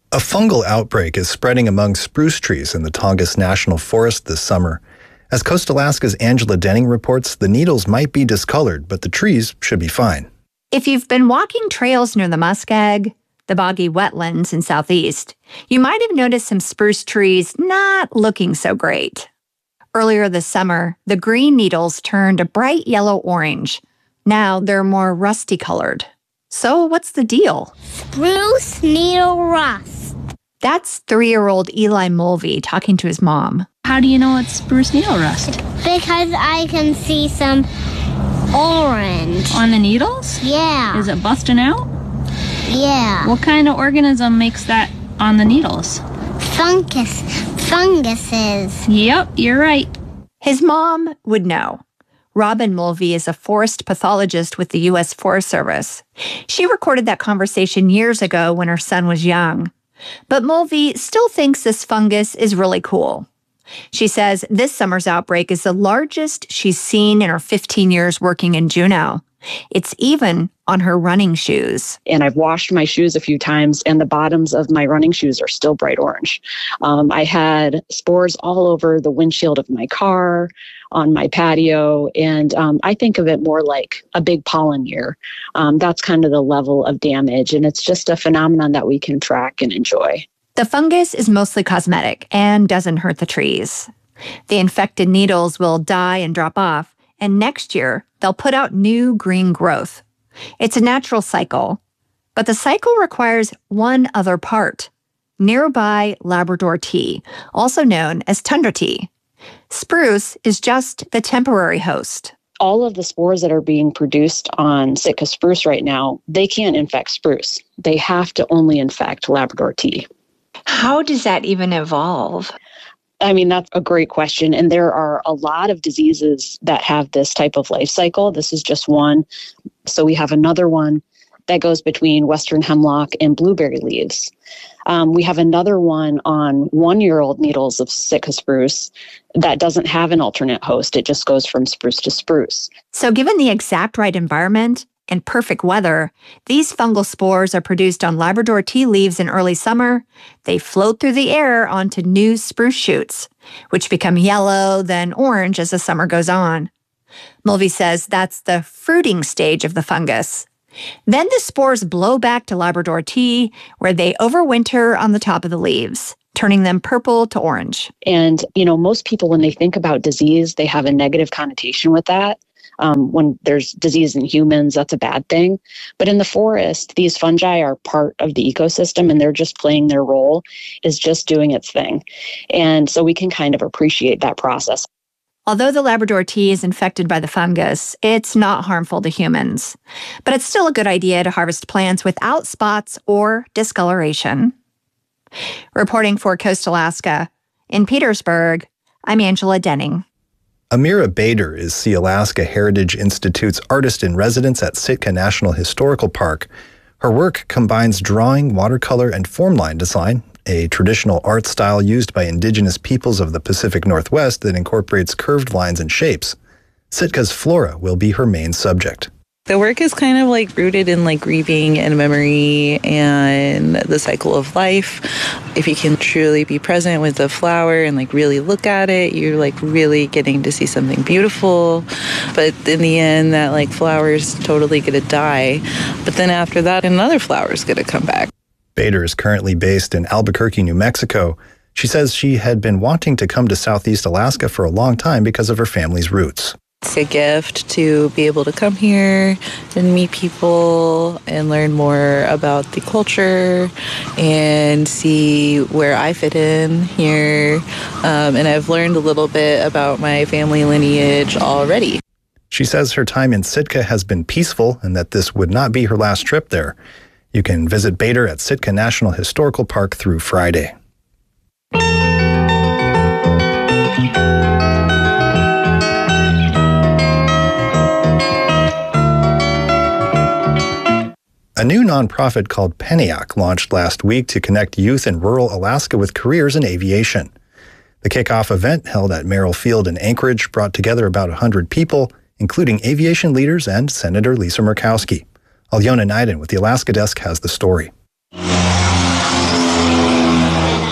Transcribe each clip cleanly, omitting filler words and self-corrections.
A fungal outbreak is spreading among spruce trees in the Tongass National Forest this summer. As Coast Alaska's Angela Denning reports, the needles might be discolored, but the trees should be fine. If you've been walking trails near the muskeg, the boggy wetlands in southeast, you might have noticed some spruce trees not looking so great. Earlier this summer, the green needles turned a bright yellow-orange. Now they're more rusty-colored. So what's the deal? Spruce needle rust. That's 3-year-old Eli Mulvey talking to his mom. How do you know it's spruce needle rust? Because I can see some orange. On the needles? Yeah. Is it busting out? Yeah. What kind of organism makes that on the needles? Funguses. Yep, you're right. His mom would know. Robin Mulvey is a forest pathologist with the U.S. Forest Service. She recorded that conversation years ago when her son was young. But Mulvey still thinks this fungus is really cool. She says this summer's outbreak is the largest she's seen in her 15 years working in Juneau. It's even on her running shoes. And I've washed my shoes a few times, and the bottoms of my running shoes are still bright orange. I had spores all over the windshield of my car, on my patio, and I think of it more like a big pollen year. That's kind of the level of damage, and it's just a phenomenon that we can track and enjoy. The fungus is mostly cosmetic and doesn't hurt the trees. The infected needles will die and drop off, and next year they'll put out new green growth. It's a natural cycle, but the cycle requires one other part: nearby Labrador tea, also known as tundra tea. Spruce is just the temporary host. All of the spores that are being produced on Sitka spruce right now, they can't infect spruce. They have to only infect Labrador tea. How does that even evolve? I mean, that's a great question. And there are a lot of diseases that have this type of life cycle. This is just one. So we have another one that goes between western hemlock and blueberry leaves. We have another one on 1-year-old needles of Sitka spruce that doesn't have an alternate host. It just goes from spruce to spruce. So given the exact right environment and perfect weather, these fungal spores are produced on Labrador tea leaves in early summer. They float through the air onto new spruce shoots, which become yellow, then orange as the summer goes on. Mulvey says that's the fruiting stage of the fungus. Then the spores blow back to Labrador tea, where they overwinter on the top of the leaves, turning them purple to orange. And, most people, when they think about disease, they have a negative connotation with that. When there's disease in humans, that's a bad thing. But in the forest, these fungi are part of the ecosystem, and they're just playing their role, is just doing its thing. And so we can kind of appreciate that process. Although the Labrador tea is infected by the fungus, it's not harmful to humans. But it's still a good idea to harvest plants without spots or discoloration. Reporting for Coast Alaska, in Petersburg, I'm Angela Denning. Amira Bader is Sealaska Heritage Institute's artist-in-residence at Sitka National Historical Park. Her work combines drawing, watercolor, and formline design, a traditional art style used by indigenous peoples of the Pacific Northwest that incorporates curved lines and shapes. Sitka's flora will be her main subject. The work is kind of rooted in grieving and memory and the cycle of life. If you can truly be present with the flower and really look at it, you're really getting to see something beautiful. But in the end, that flower is totally going to die. But then after that, another flower is going to come back. Bader is currently based in Albuquerque, New Mexico. She says she had been wanting to come to Southeast Alaska for a long time because of her family's roots. It's a gift to be able to come here and meet people and learn more about the culture and see where I fit in here. And I've learned a little bit about my family lineage already. She says her time in Sitka has been peaceful and that this would not be her last trip there. You can visit Bader at Sitka National Historical Park through Friday. A new nonprofit called PENIAC launched last week to connect youth in rural Alaska with careers in aviation. The kickoff event, held at Merrill Field in Anchorage, brought together about 100 people, including aviation leaders and Senator Lisa Murkowski. Alyona Naiden with the Alaska Desk has the story.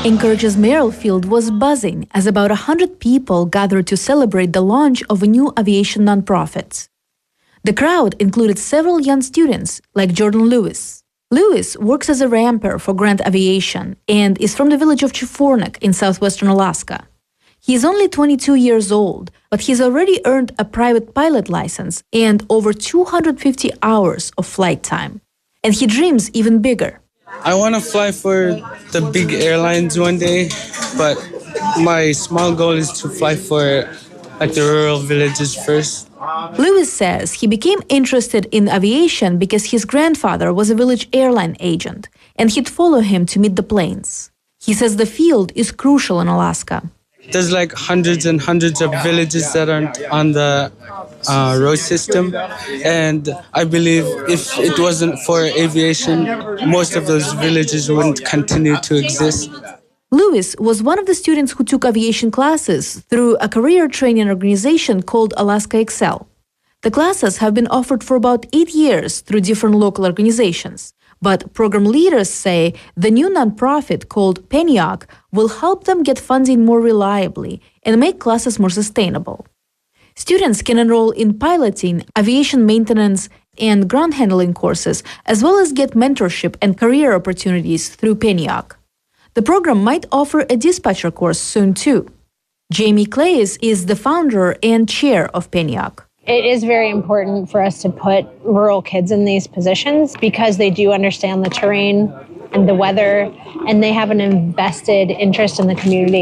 Anchorage's Merrill Field was buzzing as about 100 people gathered to celebrate the launch of a new aviation nonprofit. The crowd included several young students like Jordan Lewis. Lewis works as a ramper for Grant Aviation and is from the village of Chifornik in southwestern Alaska. He is only 22 years old, but he's already earned a private pilot license and over 250 hours of flight time. And he dreams even bigger. I want to fly for the big airlines one day, but my small goal is to fly for the rural villages first. Lewis says he became interested in aviation because his grandfather was a village airline agent, and he'd follow him to meet the planes. He says the field is crucial in Alaska. There's hundreds and hundreds of villages that aren't on the road system, and I believe if it wasn't for aviation, most of those villages wouldn't continue to exist. Lewis was one of the students who took aviation classes through a career training organization called Alaska Excel. The classes have been offered for about 8 years through different local organizations. But program leaders say the new nonprofit called PENIAC will help them get funding more reliably and make classes more sustainable. Students can enroll in piloting, aviation maintenance, and ground handling courses, as well as get mentorship and career opportunities through PENIAC. The program might offer a dispatcher course soon too. Jamie Claes is the founder and chair of PENIAC. It is very important for us to put rural kids in these positions because they do understand the terrain and the weather, and they have an invested interest in the community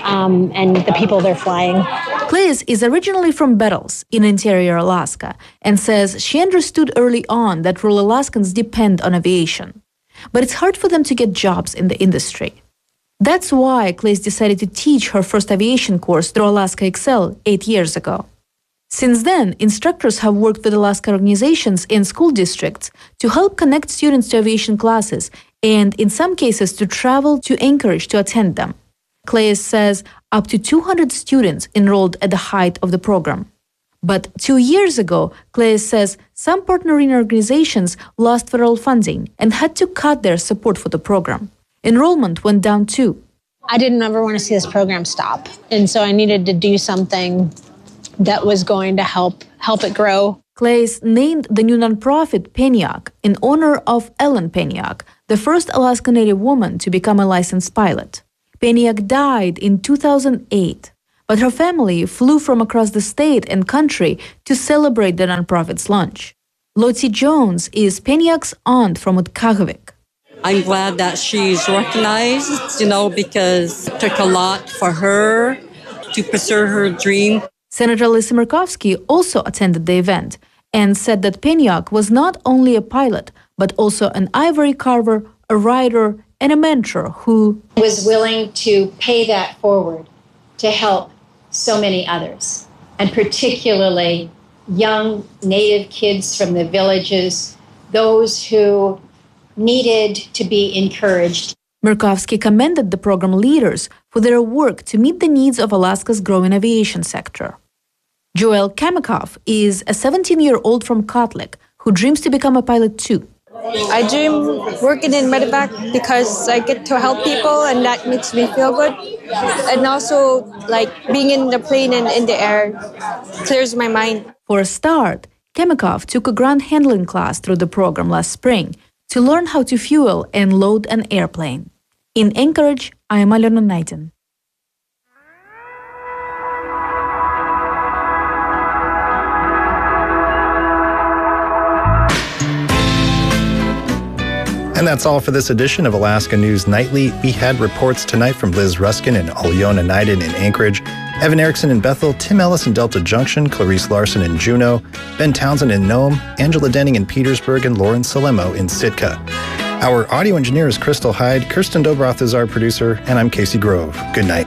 and the people they're flying. Claes is originally from Bettles in interior Alaska and says she understood early on that rural Alaskans depend on aviation. But it's hard for them to get jobs in the industry. That's why Claes decided to teach her first aviation course through Alaska Excel 8 years ago. Since then, instructors have worked with Alaska organizations and school districts to help connect students to aviation classes and, in some cases, to travel to Anchorage to attend them. Claes says up to 200 students enrolled at the height of the program. But 2 years ago, Claes says some partnering organizations lost federal funding and had to cut their support for the program. Enrollment went down too. I didn't ever want to see this program stop, and so I needed to do something that was going to help it grow. Claes named the new nonprofit PENIAC in honor of Ellen PENIAC, the first Alaska Native woman to become a licensed pilot. PENIAC died in 2008, but her family flew from across the state and country to celebrate the nonprofit's launch. Lottie Jones is PENIAC's aunt from Utkahovik. I'm glad that she's recognized, because it took a lot for her to pursue her dream. Senator Lisa Murkowski also attended the event and said that PENIAC was not only a pilot, but also an ivory carver, a writer, and a mentor who was willing to pay that forward to help so many others, and particularly young Native kids from the villages, those who needed to be encouraged. Murkowski commended the program leaders for their work to meet the needs of Alaska's growing aviation sector. Joel Kamikoff is a 17-year-old from Kotlik who dreams to become a pilot too. I dream working in medevac because I get to help people and that makes me feel good. And also, being in the plane and in the air clears my mind. For a start, Kamikoff took a ground handling class through the program last spring to learn how to fuel and load an airplane. In Anchorage, I am Alona Knighton. And that's all for this edition of Alaska News Nightly. We had reports tonight from Liz Ruskin and Alona Knighton in Anchorage, Evan Erickson in Bethel, Tim Ellis in Delta Junction, Clarice Larson in Juneau, Ben Townsend in Nome, Angela Denning in Petersburg, and Lauren Salemo in Sitka. Our audio engineer is Crystal Hyde, Kirsten Dobroth is our producer, and I'm Casey Grove. Good night.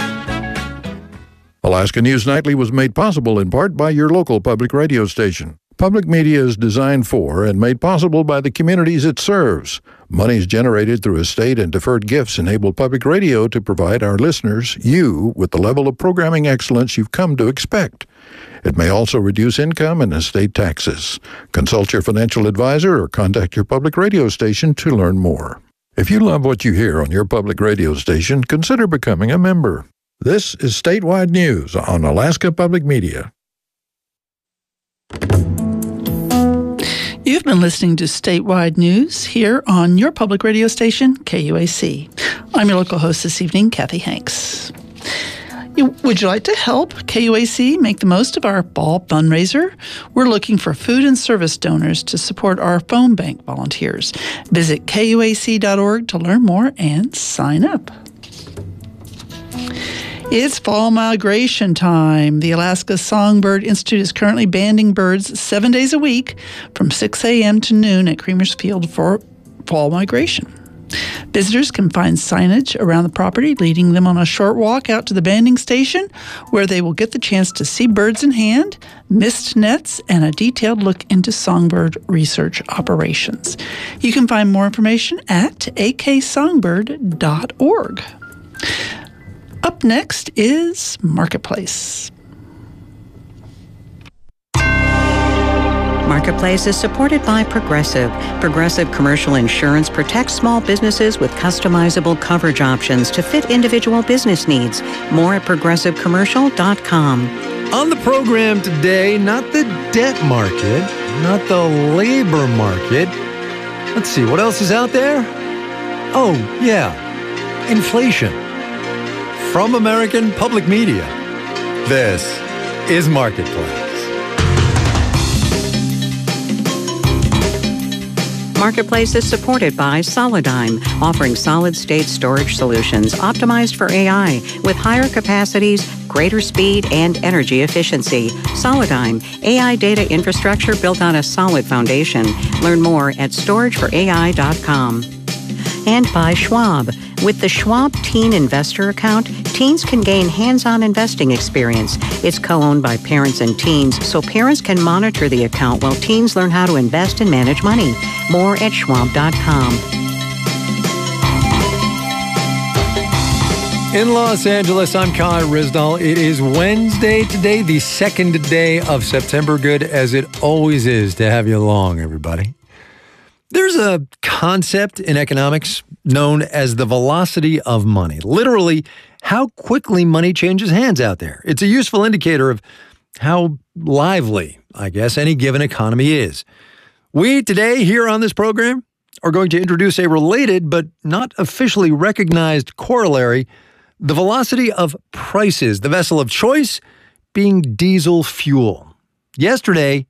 Alaska News Nightly was made possible in part by your local public radio station. Public media is designed for and made possible by the communities it serves. Monies generated through estate and deferred gifts enable public radio to provide our listeners, you, with the level of programming excellence you've come to expect. It may also reduce income and estate taxes. Consult your financial advisor or contact your public radio station to learn more. If you love what you hear on your public radio station, consider becoming a member. This is Statewide News on Alaska Public Media. You've been listening to Statewide News here on your public radio station, KUAC. I'm your local host this evening, Kathy Hanks. Would you like to help KUAC make the most of our fall fundraiser? We're looking for food and service donors to support our phone bank volunteers. Visit KUAC.org to learn more and sign up. It's fall migration time. The Alaska Songbird Institute is currently banding birds 7 days a week from 6 a.m. to noon at Creamer's Field for fall migration. Visitors can find signage around the property leading them on a short walk out to the banding station where they will get the chance to see birds in hand, mist nets, and a detailed look into songbird research operations. You can find more information at aksongbird.org. Up next is Marketplace. Marketplace is supported by Progressive. Progressive Commercial Insurance protects small businesses with customizable coverage options to fit individual business needs. More at progressivecommercial.com. On the program today, not the debt market, not the labor market. Let's see, what else is out there? Oh, yeah, inflation. From American Public Media, this is Marketplace. Marketplace is supported by Solidigm, offering solid-state storage solutions optimized for AI with higher capacities, greater speed, and energy efficiency. Solidigm, AI data infrastructure built on a solid foundation. Learn more at storageforai.com. And by Schwab. With the Schwab Teen Investor Account, teens can gain hands-on investing experience. It's co-owned by parents and teens, so parents can monitor the account while teens learn how to invest and manage money. More at schwab.com. In Los Angeles, I'm Kai Rizdal. It is Wednesday today, the second day of September. Good as it always is to have you along, everybody. There's a concept in economics known as the velocity of money. Literally, how quickly money changes hands out there. It's a useful indicator of how lively, I guess, any given economy is. We today, here on this program, are going to introduce a related but not officially recognized corollary, the velocity of prices, the vessel of choice being diesel fuel. Yesterday,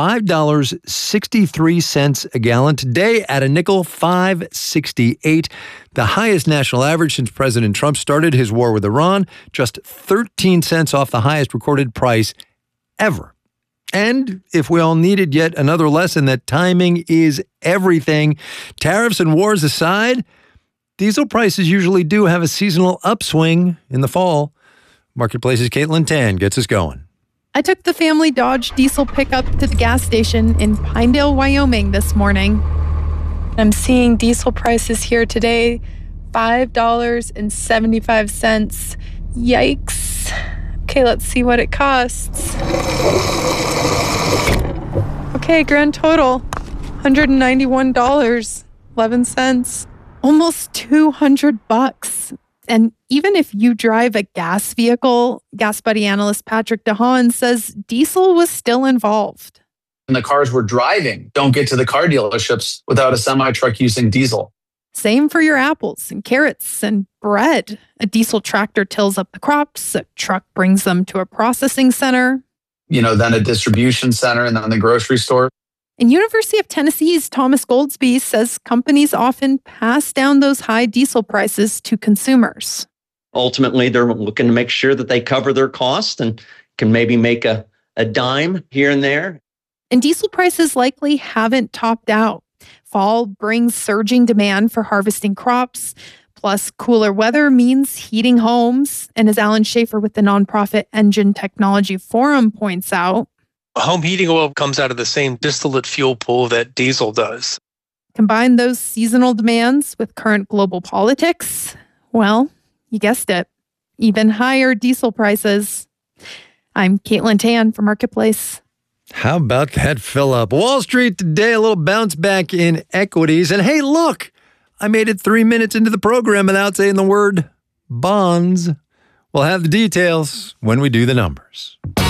$5.63 a gallon. Today, at a nickel, $5.68, the highest national average since President Trump started his war with Iran, just 13 cents off the highest recorded price ever. And if we all needed yet another lesson that timing is everything, tariffs and wars aside, diesel prices usually do have a seasonal upswing in the fall. Marketplace's Caitlin Tan gets us going. I took the family Dodge diesel pickup to the gas station in Pinedale, Wyoming this morning. I'm seeing diesel prices here today, $5.75. Yikes. Okay, let's see what it costs. Okay, grand total, $191.11. Almost $200. And even if you drive a gas vehicle, Gas Buddy analyst Patrick DeHaan says diesel was still involved. And the cars we're driving don't get to the car dealerships without a semi-truck using diesel. Same for your apples and carrots and bread. A diesel tractor tills up the crops, a truck brings them to a processing center. Then a distribution center and then the grocery store. And University of Tennessee's Thomas Goldsby says companies often pass down those high diesel prices to consumers. Ultimately, they're looking to make sure that they cover their costs and can maybe make a dime here and there. And diesel prices likely haven't topped out. Fall brings surging demand for harvesting crops. Plus, cooler weather means heating homes. And as Alan Schaefer with the nonprofit Engine Technology Forum points out, Home heating oil comes out of the same distillate fuel pool that diesel does. Combine those seasonal demands with current global politics. Well, you guessed it. Even higher diesel prices. I'm Caitlin Tan for Marketplace. How about that fill up? Wall Street today, a little bounce back in equities. And hey, look, I made it 3 minutes into the program without saying the word bonds. We'll have the details when we do the numbers.